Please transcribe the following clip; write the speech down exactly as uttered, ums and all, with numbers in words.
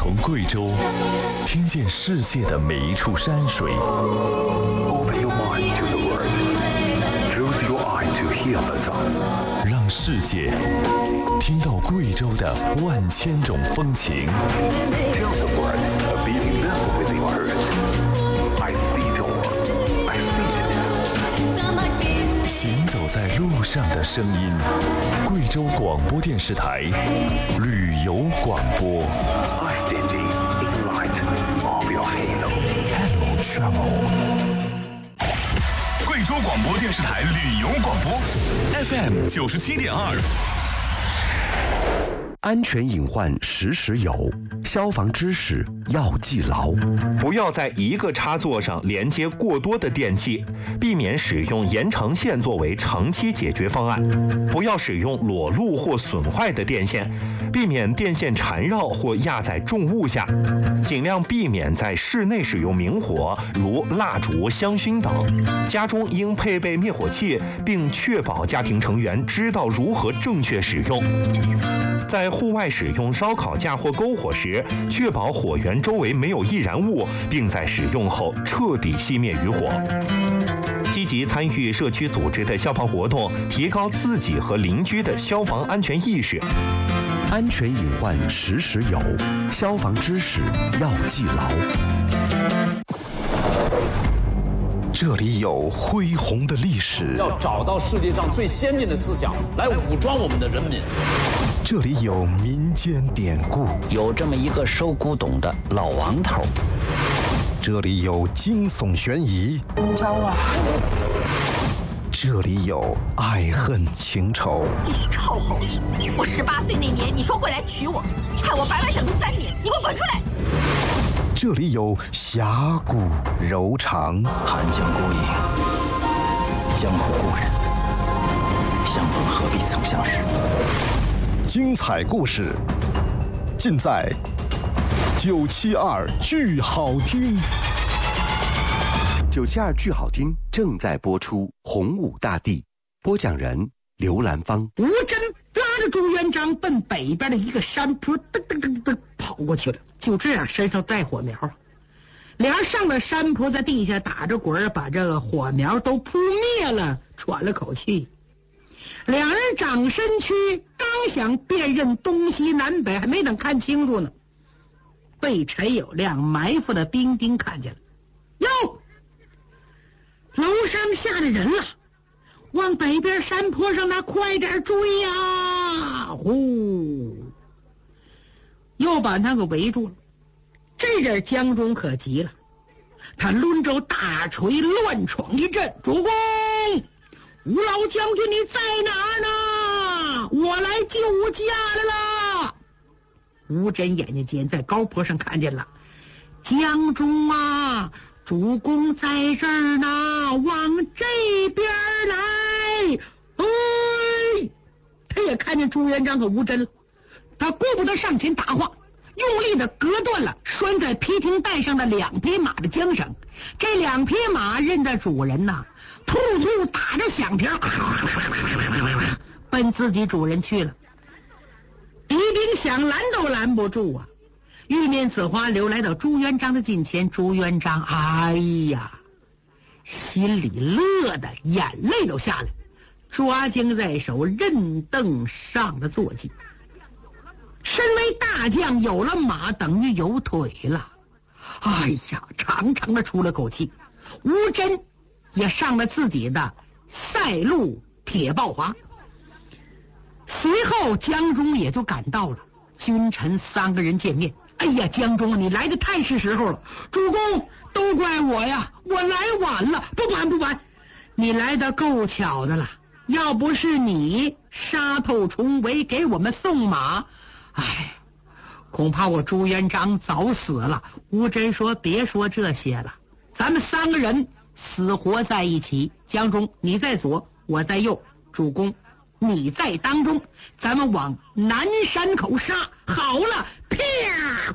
从贵州听见世界的每一处山水。 Open your mind to the world. Close your eye to hear the sound. 让世界听到贵州的万千种风情。 Tell the world a beating level with your heart. I see it all. I feel it. 行走在路上的声音，贵州广播电视台旅游广播。 I standing in light of your halo. Hello Travel。 贵州广播电视台旅游广播 F M 九十七点二。 安全隐患时时有，消防知识要记牢。 不要在一个插座上连接过多的电器，避免使用延长线作为长期解决方案。不要使用裸露或损坏的电线，避免电线缠绕或压在重物下。尽量避免在室内使用明火，如蜡烛、香薰等。家中应配备灭火器，并确保家庭成员知道如何正确使用。在户外使用烧烤架或篝火时，确保火源周围没有易燃物，并在使用后彻底熄灭余火。积极参与社区组织的消防活动，提高自己和邻居的消防安全意识。 安全隐患时时有，消防知识要记牢。这里有恢宏的历史， 要找到世界上最先进的思想来武装我们的人民。 这里有民间典故， 有这么一个收古董的老王头。 这里有惊悚悬疑， 你找我？ 这里有爱恨情仇。 你臭猴子！我十八岁那年你说会来娶我，害我白白等了三年，你给我滚出来！ 这里有侠骨柔肠， 寒江孤影，江湖故人，相逢何必曾相识。 精彩故事尽在九七二剧好听。 九七二剧好听正在播出，洪武大帝，播讲人刘兰芳。 吴真拉着朱元璋奔北边的一个山坡，噔噔噔噔跑过去了。就这样，身上带火苗，俩人上了山坡，在地下打着滚，把这个火苗都扑灭了，喘了口气。两人长身躯，刚想辨认东西南北，还没等看清楚呢，被陈友谅埋伏的兵丁看见了。哟，楼上下来人了，往北边山坡上那快点追呀！呼，又把他给围住了。这阵江中可急了，他抡着大锤乱闯一阵。主公，吴老将军你在哪儿呢？我来救驾来了。吴真眼睛尖，在高坡上看见了。江中啊，主公在这儿呢，往这边来。哎，他也看见朱元璋和吴真了，他顾不得上前答话，用力的割断了拴在皮停带上的两匹马的缰绳。这两匹马认得主人呐，突突打着响停，奔自己主人去了。敌兵想拦都拦不住啊！玉面紫花流来到朱元璋的近前，朱元璋哎呀，心里乐的眼泪都下来，抓经在手，任凳上的坐骑。身为大将，有了马等于有腿了。哎呀，长长的出了口气。吴真也上了自己的赛路铁豹华。随后江中也就赶到了，君臣三个人见面。哎呀，江中你来的太是时候了，主公都怪我呀，我来晚了。不管不管，你来的够巧的了，要不是你杀透重围给我们送马，哎，恐怕我朱元璋早死了。吴真说别说这些了，咱们三个人死活在一起，江中你在左，我在右，主公你在当中，咱们往南山口杀。好了，啪！